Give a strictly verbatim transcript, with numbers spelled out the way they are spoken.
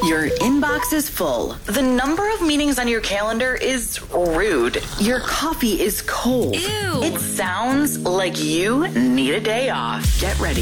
Your inbox is full. The number of meetings on your calendar is rude. Your coffee is cold. Ew. It sounds like you need a day off. Get ready